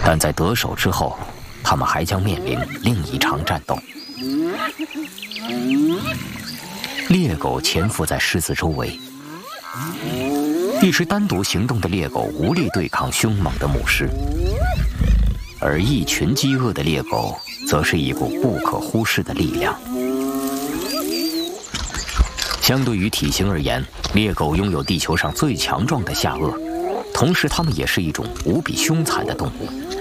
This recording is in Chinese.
但在得手之后，他们还将面临另一场战斗。猎狗潜伏在狮子周围，一只单独行动的猎狗无力对抗凶猛的母狮，而一群饥饿的猎狗则是一股不可忽视的力量。相对于体型而言，猎狗拥有地球上最强壮的下颚，同时它们也是一种无比凶残的动物。